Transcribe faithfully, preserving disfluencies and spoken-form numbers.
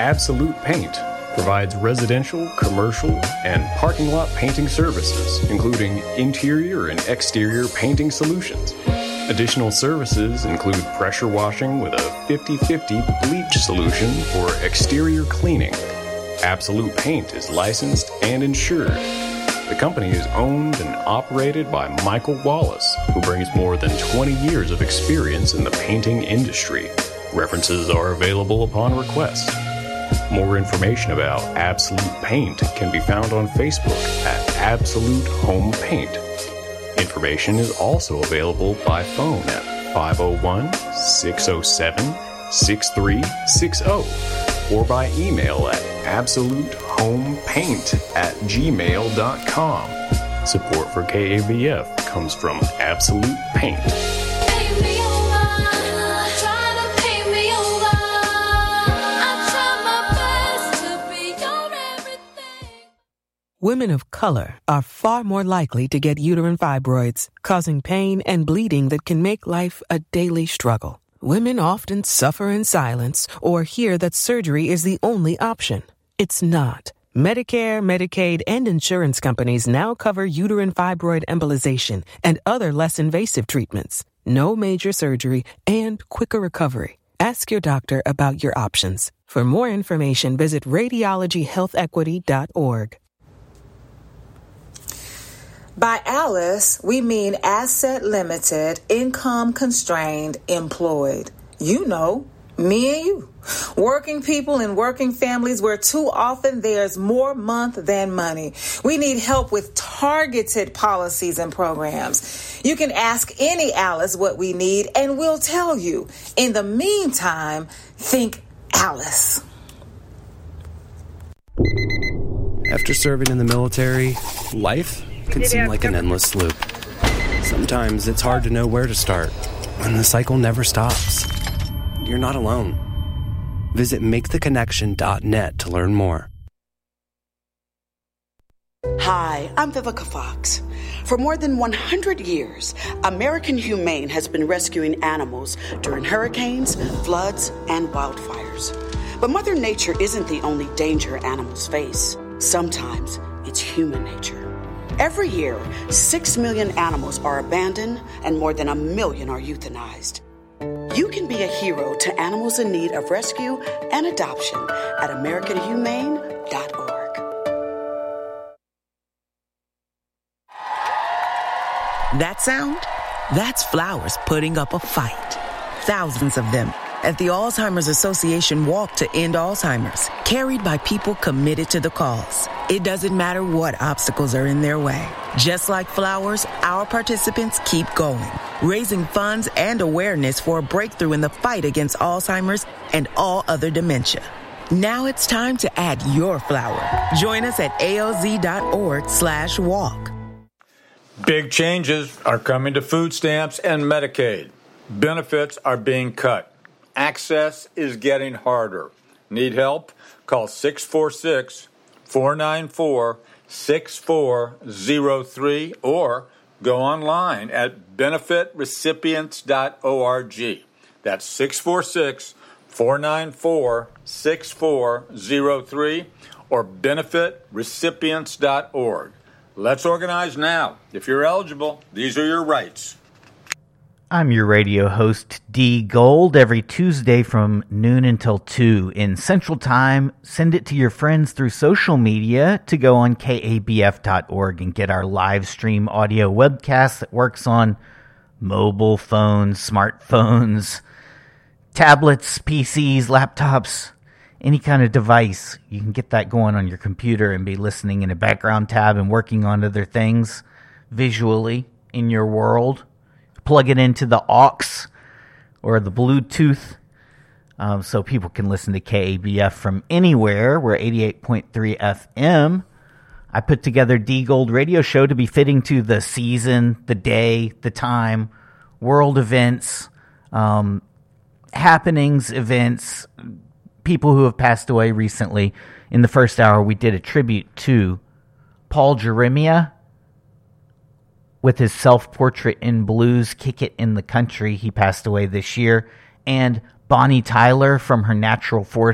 Absolute Paint provides residential, commercial, and parking lot painting services, including interior and exterior painting solutions. Additional services include pressure washing with a fifty-fifty bleach solution for exterior cleaning. Absolute Paint is licensed and insured. The company is owned and operated by Michael Wallace, who brings more than twenty years of experience in the painting industry. References are available upon request. More information about Absolute Paint can be found on Facebook at Absolute Home Paint. Information is also available by phone at five oh one, six oh seven, six three six oh or by email at absolutehomepaynt at gmail dot com. Support for K A B F comes from Absolute Paint. Women of color are far more likely to get uterine fibroids, causing pain and bleeding that can make life a daily struggle. Women often suffer in silence or hear that surgery is the only option. It's not. Medicare, Medicaid, and insurance companies now cover uterine fibroid embolization and other less invasive treatments. No major surgery and quicker recovery. Ask your doctor about your options. For more information, visit radiology health equity dot org. By Alice, we mean asset limited, income constrained, employed. You know, me and you. Working people in working families where too often there's more month than money. We need help with targeted policies and programs. You can ask any Alice what we need and we'll tell you. In the meantime, think Alice. After serving in the military, life can seem like an endless loop. Sometimes it's hard to know where to start, and the cycle never stops. You're not alone. Visit make the connection dot net to learn more. Hi, I'm Vivica Fox. For more than one hundred years, American Humane has been rescuing animals during hurricanes, floods, and wildfires. But Mother Nature isn't the only danger animals face. Sometimes it's human nature. Every year, six million animals are abandoned and more than a million are euthanized. You can be a hero to animals in need of rescue and adoption at american humane dot org. That sound? That's flowers putting up a fight. Thousands of them at the Alzheimer's Association Walk to End Alzheimer's, carried by people committed to the cause. It doesn't matter what obstacles are in their way. Just like flowers, our participants keep going, raising funds and awareness for a breakthrough in the fight against Alzheimer's and all other dementia. Now it's time to add your flower. Join us at A L Z dot org slash walk. Big changes are coming to food stamps and Medicaid. Benefits are being cut. Access is getting harder. Need help? Call six four six, four nine four, six four zero three or go online at benefit recipients dot org. That's six four six, four nine four, six four zero three or benefit recipients dot org. Let's organize now. If you're eligible, these are your rights. I'm your radio host, D Gold, every Tuesday from noon until two in Central Time. Send it to your friends through social media to go on K A B F dot org and get our live stream audio webcast that works on mobile phones, smartphones, tablets, P Cs, laptops, any kind of device. You can get that going on your computer and be listening in a background tab and working on other things visually in your world. Plug it into the aux or the Bluetooth um, so people can listen to K A B F from anywhere. We're eighty-eight point three F M. I put together D Gold Radio Show to be fitting to the season, the day, the time, world events, um, happenings, events, people who have passed away recently. In the first hour, we did a tribute to Paul Jeremiah with his self-portrait in blues, Kick It in the Country. He passed away this year. And Bonnie Tyler from her Natural Force